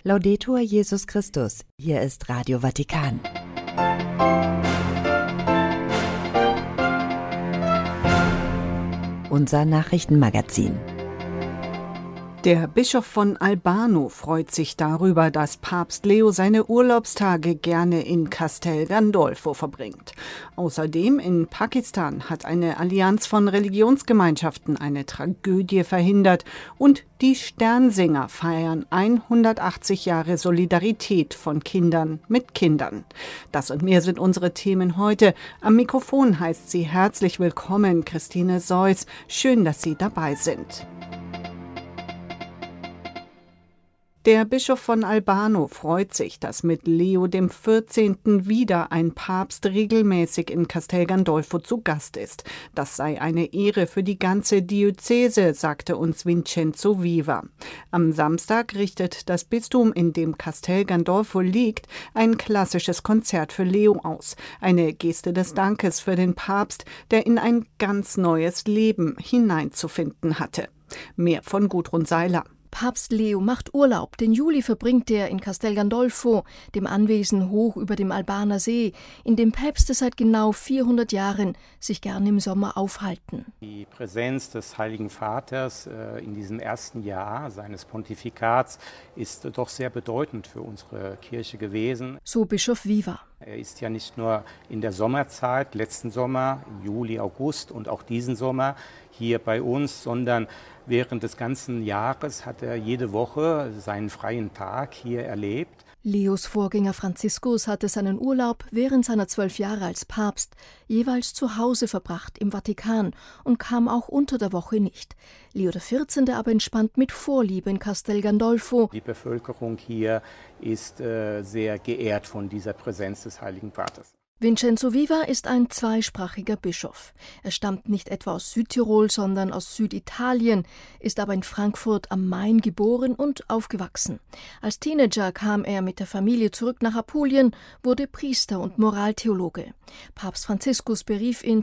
Laudetur Jesus Christus, hier ist Radio Vatikan. Unser Nachrichtenmagazin. Der Bischof von Albano freut sich darüber, dass Papst Leo seine Urlaubstage gerne in Castel Gandolfo verbringt. Außerdem in Pakistan hat eine Allianz von Religionsgemeinschaften eine Tragödie verhindert und die Sternsinger feiern 180 Jahre Solidarität von Kindern mit Kindern. Das und mehr sind unsere Themen heute. Am Mikrofon heißt sie herzlich willkommen, Christine Seuss. Schön, dass Sie dabei sind. Der Bischof von Albano freut sich, dass mit Leo dem 14. wieder ein Papst regelmäßig in Castel Gandolfo zu Gast ist. Das sei eine Ehre für die ganze Diözese, sagte uns Vincenzo Viva. Am Samstag richtet das Bistum, in dem Castel Gandolfo liegt, ein klassisches Konzert für Leo aus. Eine Geste des Dankes für den Papst, der in ein ganz neues Leben hineinzufinden hatte. Mehr von Gudrun Seiler. Papst Leo macht Urlaub. Den Juli verbringt er in Castel Gandolfo, dem Anwesen hoch über dem Albaner See, in dem Päpste seit genau 400 Jahren sich gern im Sommer aufhalten. Die Präsenz des Heiligen Vaters in diesem ersten Jahr seines Pontifikats ist doch sehr bedeutend für unsere Kirche gewesen. So Bischof Viva. Er ist ja nicht nur in der Sommerzeit, letzten Sommer, im Juli, August und auch diesen Sommer hier bei uns, sondern während des ganzen Jahres hat er jede Woche seinen freien Tag hier erlebt. Leos Vorgänger Franziskus hatte seinen Urlaub während seiner 12 Jahre als Papst jeweils zu Hause verbracht im Vatikan und kam auch unter der Woche nicht. Leo XIV. Aber entspannt mit Vorliebe in Castel Gandolfo. Die Bevölkerung hier ist sehr geehrt von dieser Präsenz des Heiligen Vaters. Vincenzo Viva ist ein zweisprachiger Bischof. Er stammt nicht etwa aus Südtirol, sondern aus Süditalien, ist aber in Frankfurt am Main geboren und aufgewachsen. Als Teenager kam er mit der Familie zurück nach Apulien, wurde Priester und Moraltheologe. Papst Franziskus berief ihn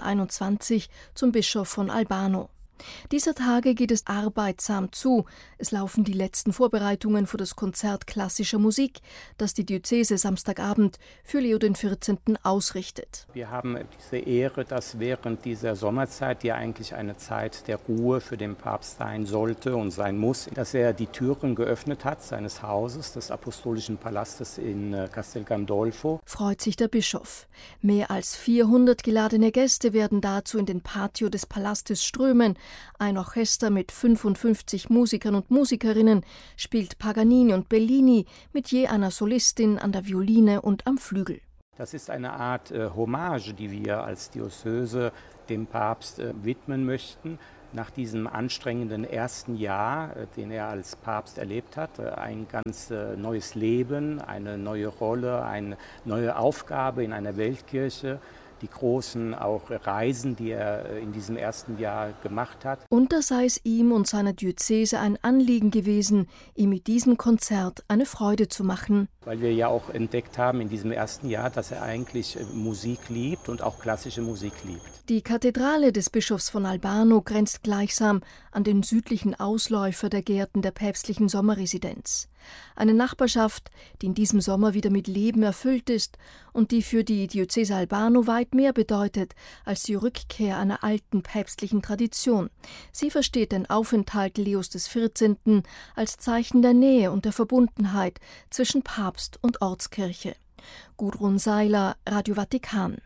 2021 zum Bischof von Albano. Dieser Tage geht es arbeitsam zu. Es laufen die letzten Vorbereitungen für das Konzert klassischer Musik, das die Diözese Samstagabend für Leo XIV. Ausrichtet. Wir haben diese Ehre, dass während dieser Sommerzeit, die eigentlich eine Zeit der Ruhe für den Papst sein sollte und sein muss, dass er die Türen geöffnet hat seines Hauses, des Apostolischen Palastes in Castel Gandolfo. Freut sich der Bischof. Mehr als 400 geladene Gäste werden dazu in den Patio des Palastes strömen. Ein Orchester mit 55 Musikern und Musikerinnen spielt Paganini und Bellini mit je einer Solistin an der Violine und am Flügel. Das ist eine Art Hommage, die wir als Diözese dem Papst widmen möchten. Nach diesem anstrengenden ersten Jahr, den er als Papst erlebt hat, ein ganz neues Leben, eine neue Rolle, eine neue Aufgabe in einer Weltkirche. Die großen auch Reisen, die er in diesem ersten Jahr gemacht hat. Und da sei es ihm und seiner Diözese ein Anliegen gewesen, ihm mit diesem Konzert eine Freude zu machen. Weil wir ja auch entdeckt haben in diesem ersten Jahr, dass er eigentlich Musik liebt und auch klassische Musik liebt. Die Kathedrale des Bischofs von Albano grenzt gleichsam an den südlichen Ausläufer der Gärten der päpstlichen Sommerresidenz. Eine Nachbarschaft, die in diesem Sommer wieder mit Leben erfüllt ist und die für die Diözese Albano weit mehr bedeutet als die Rückkehr einer alten päpstlichen Tradition. Sie versteht den Aufenthalt Leos XIV. Als Zeichen der Nähe und der Verbundenheit zwischen Papst und Ortskirche. Gudrun Seiler, Radio Vatikan.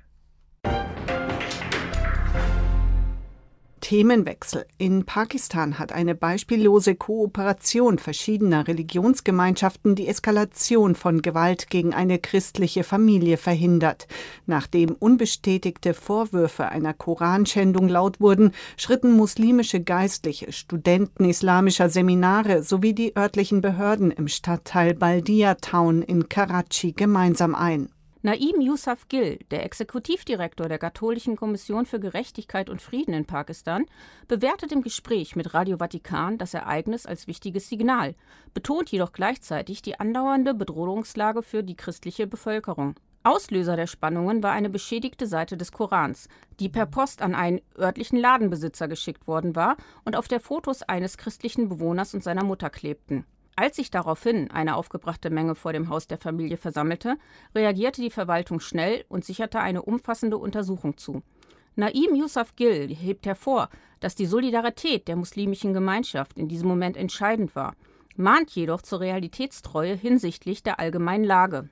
Themenwechsel. In Pakistan hat eine beispiellose Kooperation verschiedener Religionsgemeinschaften die Eskalation von Gewalt gegen eine christliche Familie verhindert. Nachdem unbestätigte Vorwürfe einer Koranschändung laut wurden, schritten muslimische Geistliche, Studenten islamischer Seminare sowie die örtlichen Behörden im Stadtteil Baldia Town in Karachi gemeinsam ein. Naim Yousaf Gill, der Exekutivdirektor der Katholischen Kommission für Gerechtigkeit und Frieden in Pakistan, bewertet im Gespräch mit Radio Vatikan das Ereignis als wichtiges Signal, betont jedoch gleichzeitig die andauernde Bedrohungslage für die christliche Bevölkerung. Auslöser der Spannungen war eine beschädigte Seite des Korans, die per Post an einen örtlichen Ladenbesitzer geschickt worden war und auf der Fotos eines christlichen Bewohners und seiner Mutter klebten. Als sich daraufhin eine aufgebrachte Menge vor dem Haus der Familie versammelte, reagierte die Verwaltung schnell und sicherte eine umfassende Untersuchung zu. Naim Yusuf Gil hebt hervor, dass die Solidarität der muslimischen Gemeinschaft in diesem Moment entscheidend war, mahnt jedoch zur Realitätstreue hinsichtlich der allgemeinen Lage.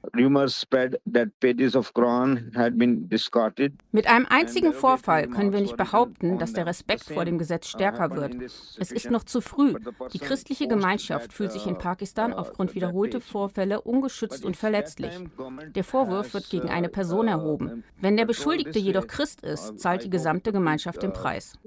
Mit einem einzigen Vorfall können wir nicht behaupten, dass der Respekt vor dem Gesetz stärker wird. Es ist noch zu früh. Die christliche Gemeinschaft fühlt sich in Pakistan aufgrund wiederholter Vorfälle ungeschützt und verletzlich. Der Vorwurf wird gegen eine Person erhoben. Wenn der Beschuldigte jedoch Christ ist, zahlt die gesamte Gemeinschaft den Preis.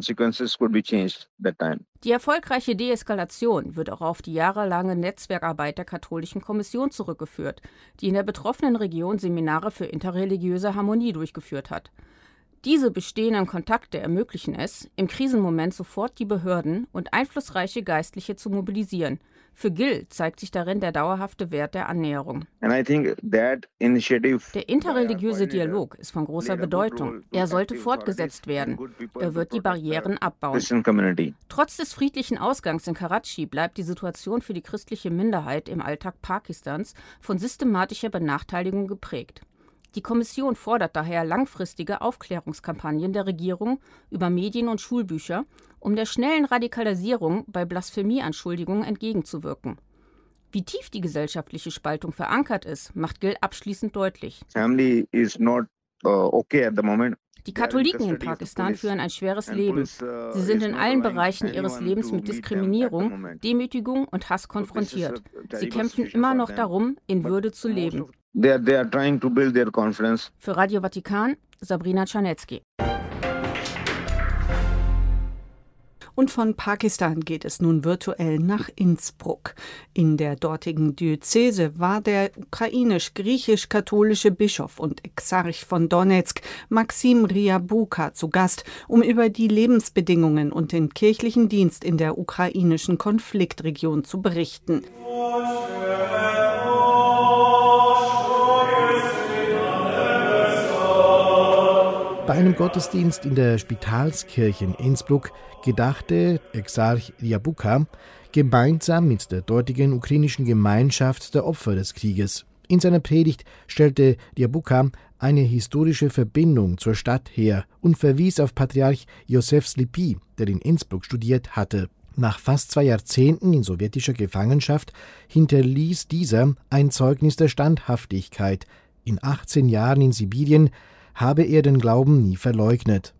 Die erfolgreiche Deeskalation wird auch auf die jahrelange Netzwerkarbeit der Katholischen Kommission zurückgeführt, die in der betroffenen Region Seminare für interreligiöse Harmonie durchgeführt hat. Diese bestehenden Kontakte ermöglichen es, im Krisenmoment sofort die Behörden und einflussreiche Geistliche zu mobilisieren. Für Gil zeigt sich darin der dauerhafte Wert der Annäherung. Der interreligiöse Dialog ist von großer Bedeutung. Er sollte fortgesetzt werden. Er wird die Barrieren abbauen. Trotz des friedlichen Ausgangs in Karachi bleibt die Situation für die christliche Minderheit im Alltag Pakistans von systematischer Benachteiligung geprägt. Die Kommission fordert daher langfristige Aufklärungskampagnen der Regierung über Medien und Schulbücher, um der schnellen Radikalisierung bei Blasphemieanschuldigungen entgegenzuwirken. Wie tief die gesellschaftliche Spaltung verankert ist, macht Gil abschließend deutlich. Die Katholiken in Pakistan führen ein schweres Leben. Sie sind in allen Bereichen ihres Lebens mit Diskriminierung, Demütigung und Hass konfrontiert. Sie kämpfen immer noch darum, in Würde zu leben. Für Radio Vatikan, Sabrina Czarnecki. Und von Pakistan geht es nun virtuell nach Innsbruck. In der dortigen Diözese war der ukrainisch-griechisch-katholische Bischof und Exarch von Donezk, Maxim Ryabuka, zu Gast, um über die Lebensbedingungen und den kirchlichen Dienst in der ukrainischen Konfliktregion zu berichten. Bei einem Gottesdienst in der Spitalskirche in Innsbruck gedachte Exarch Ryabuka gemeinsam mit der dortigen ukrainischen Gemeinschaft der Opfer des Krieges. In seiner Predigt stellte Ryabuka eine historische Verbindung zur Stadt her und verwies auf Patriarch Josef Slipy, der in Innsbruck studiert hatte. Nach fast 2 Jahrzehnten in sowjetischer Gefangenschaft hinterließ dieser ein Zeugnis der Standhaftigkeit. In 18 Jahren in Sibirien habe er den Glauben nie verleugnet.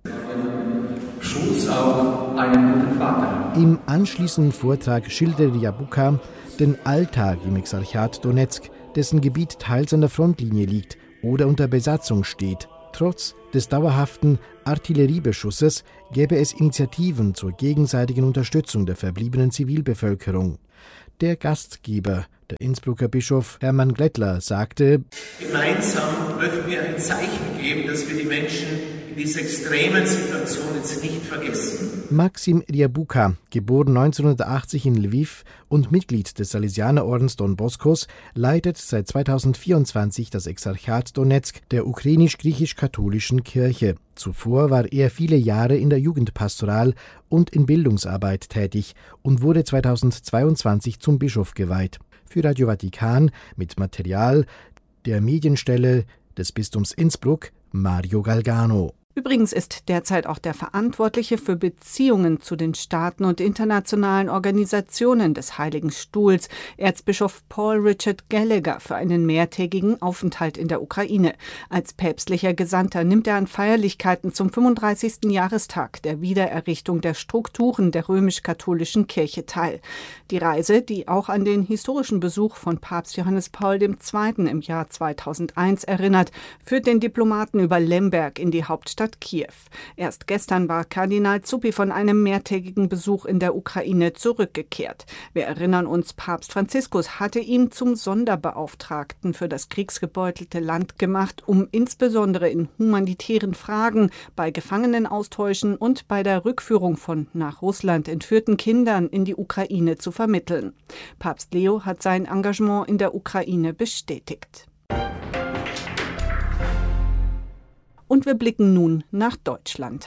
Schutz auch einen guten Vater. Im anschließenden Vortrag schilderte Ryabuka den Alltag im Exarchat Donezk, dessen Gebiet teils an der Frontlinie liegt oder unter Besatzung steht. Trotz des dauerhaften Artilleriebeschusses gäbe es Initiativen zur gegenseitigen Unterstützung der verbliebenen Zivilbevölkerung. Der Gastgeber, der Innsbrucker Bischof Hermann Glättler, sagte: Gemeinsam möchten wir ein Zeichen geben, dass wir die Menschen in dieser extremen Situation jetzt nicht vergessen. Maxim Ryabuka, geboren 1980 in Lviv und Mitglied des Salesianerordens Don Boscos, leitet seit 2024 das Exarchat Donezk der ukrainisch-griechisch-katholischen Kirche. Zuvor war er viele Jahre in der Jugendpastoral und in Bildungsarbeit tätig und wurde 2022 zum Bischof geweiht. Für Radio Vatikan mit Material der Medienstelle des Bistums Innsbruck, Mario Galgano. Übrigens ist derzeit auch der Verantwortliche für Beziehungen zu den Staaten und internationalen Organisationen des Heiligen Stuhls, Erzbischof Paul Richard Gallagher, für einen mehrtägigen Aufenthalt in der Ukraine. Als päpstlicher Gesandter nimmt er an Feierlichkeiten zum 35. Jahrestag der Wiedererrichtung der Strukturen der römisch-katholischen Kirche teil. Die Reise, die auch an den historischen Besuch von Papst Johannes Paul II. Im Jahr 2001 erinnert, führt den Diplomaten über Lemberg in die Hauptstadt Kiew. Erst gestern war Kardinal Zuppi von einem mehrtägigen Besuch in der Ukraine zurückgekehrt. Wir erinnern uns, Papst Franziskus hatte ihn zum Sonderbeauftragten für das kriegsgebeutelte Land gemacht, um insbesondere in humanitären Fragen, bei Gefangenenaustauschen und bei der Rückführung von nach Russland entführten Kindern in die Ukraine zu vermitteln. Papst Leo hat sein Engagement in der Ukraine bestätigt. Und wir blicken nun nach Deutschland.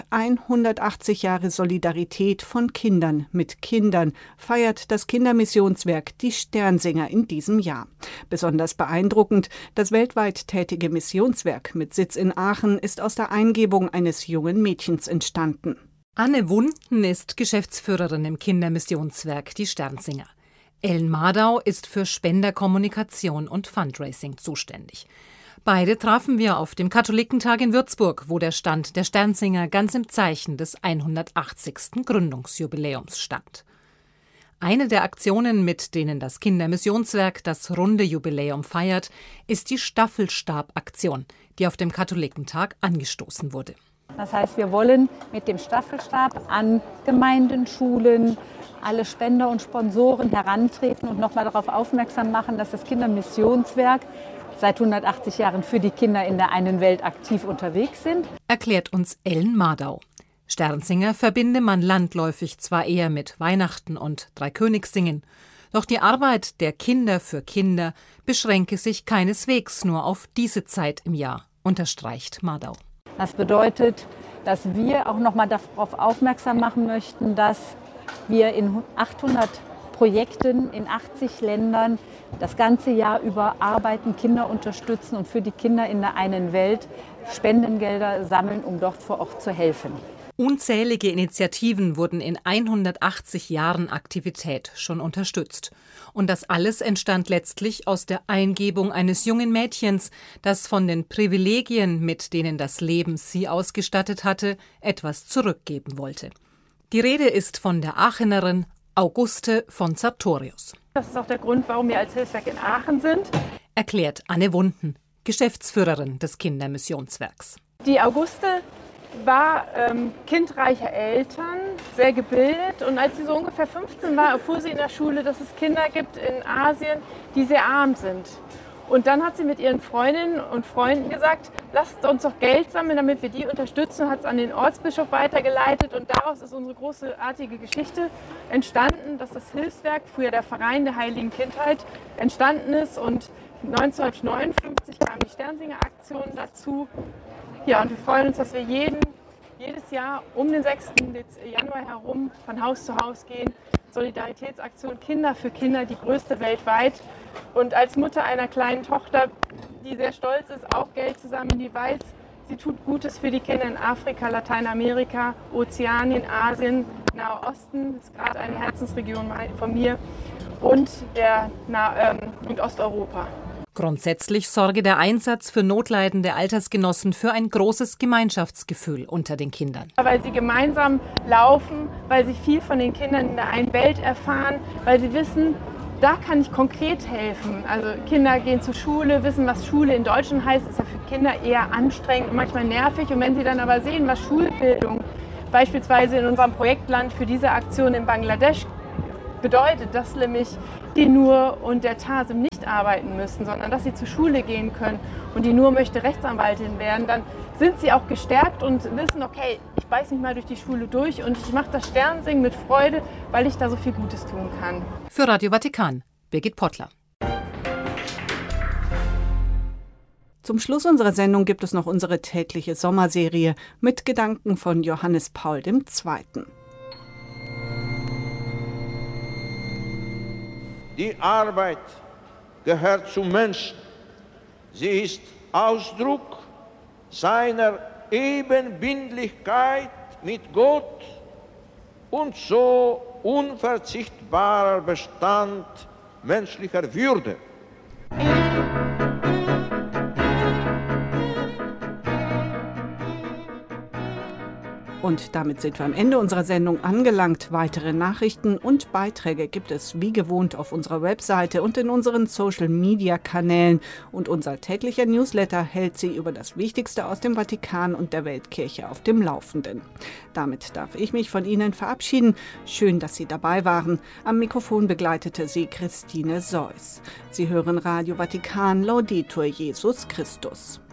180 Jahre Solidarität von Kindern mit Kindern feiert das Kindermissionswerk Die Sternsinger in diesem Jahr. Besonders beeindruckend, das weltweit tätige Missionswerk mit Sitz in Aachen ist aus der Eingebung eines jungen Mädchens entstanden. Anne Wunden ist Geschäftsführerin im Kindermissionswerk Die Sternsinger. Ellen Mardau ist für Spenderkommunikation und Fundraising zuständig. Beide trafen wir auf dem Katholikentag in Würzburg, wo der Stand der Sternsinger ganz im Zeichen des 180. Gründungsjubiläums stand. Eine der Aktionen, mit denen das Kindermissionswerk das runde Jubiläum feiert, ist die Staffelstab-Aktion, die auf dem Katholikentag angestoßen wurde. Das heißt, wir wollen mit dem Staffelstab an Gemeinden, Schulen, alle Spender und Sponsoren herantreten und nochmal darauf aufmerksam machen, dass das Kindermissionswerk seit 180 Jahren für die Kinder in der einen Welt aktiv unterwegs sind. Erklärt uns Ellen Mardau. Sternsinger verbinde man landläufig zwar eher mit Weihnachten und Dreikönigssingen, doch die Arbeit der Kinder für Kinder beschränke sich keineswegs nur auf diese Zeit im Jahr, unterstreicht Mardau. Das bedeutet, dass wir auch nochmal darauf aufmerksam machen möchten, dass wir in 800 Projekten in 80 Ländern das ganze Jahr über arbeiten, Kinder unterstützen und für die Kinder in der einen Welt Spendengelder sammeln, um dort vor Ort zu helfen. Unzählige Initiativen wurden in 180 Jahren Aktivität schon unterstützt. Und das alles entstand letztlich aus der Eingebung eines jungen Mädchens, das von den Privilegien, mit denen das Leben sie ausgestattet hatte, etwas zurückgeben wollte. Die Rede ist von der Aachenerin Auguste von Sartorius. Das ist auch der Grund, warum wir als Hilfswerk in Aachen sind, erklärt Anne Wunden, Geschäftsführerin des Kindermissionswerks. Die Auguste war Kind reicher Eltern, sehr gebildet, und als sie so ungefähr 15 war, erfuhr sie in der Schule, dass es Kinder gibt in Asien, die sehr arm sind. Und dann hat sie mit ihren Freundinnen und Freunden gesagt, lasst uns doch Geld sammeln, damit wir die unterstützen, und hat es an den Ortsbischof weitergeleitet, und daraus ist unsere großartige Geschichte entstanden, dass das Hilfswerk, früher der Verein der Heiligen Kindheit, entstanden ist, und 1959 kam die Sternsinger-Aktion dazu. Ja, und wir freuen uns, dass wir jedes Jahr um den 6. Januar herum von Haus zu Haus gehen. Solidaritätsaktion Kinder für Kinder, die größte weltweit. Und als Mutter einer kleinen Tochter, die sehr stolz ist, auch Geld zu sammeln, die weiß, sie tut Gutes für die Kinder in Afrika, Lateinamerika, Ozeanien, Asien, Nahe Osten, das ist gerade eine Herzensregion von mir, und Osteuropa. Grundsätzlich sorge der Einsatz für notleidende Altersgenossen für ein großes Gemeinschaftsgefühl unter den Kindern. Weil sie gemeinsam laufen, weil sie viel von den Kindern in der einen Welt erfahren, weil sie wissen, da kann ich konkret helfen. Also Kinder gehen zur Schule, wissen, was Schule in Deutschland heißt, ist ja für Kinder eher anstrengend und manchmal nervig. Und wenn sie dann aber sehen, was Schulbildung beispielsweise in unserem Projektland für diese Aktion in Bangladesch bedeutet, dass nämlich die Nur und der Tasim nicht arbeiten müssen, sondern dass sie zur Schule gehen können, und die Nur möchte Rechtsanwältin werden, dann sind sie auch gestärkt und wissen, okay, ich beiß nicht mal durch die Schule durch und ich mache das Sternsingen mit Freude, weil ich da so viel Gutes tun kann. Für Radio Vatikan, Birgit Pottler. Zum Schluss unserer Sendung gibt es noch unsere tägliche Sommerserie mit Gedanken von Johannes Paul II. Die Arbeit gehört zum Menschen. Sie ist Ausdruck seiner Ebenbildlichkeit mit Gott und so unverzichtbarer Bestand menschlicher Würde. Und damit sind wir am Ende unserer Sendung angelangt. Weitere Nachrichten und Beiträge gibt es wie gewohnt auf unserer Webseite und in unseren Social-Media-Kanälen. Und unser täglicher Newsletter hält Sie über das Wichtigste aus dem Vatikan und der Weltkirche auf dem Laufenden. Damit darf ich mich von Ihnen verabschieden. Schön, dass Sie dabei waren. Am Mikrofon begleitete Sie Christine Seuss. Sie hören Radio Vatikan, Laudetur Jesus Christus.